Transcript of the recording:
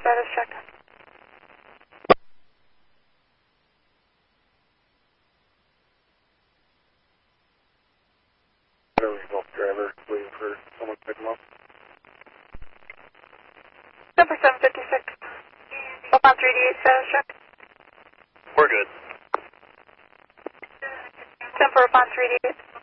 status check. No result, driver. Waiting for someone to pick him up. 10 for 756. Up on 3D status check. We're good. 10 for up on 3D.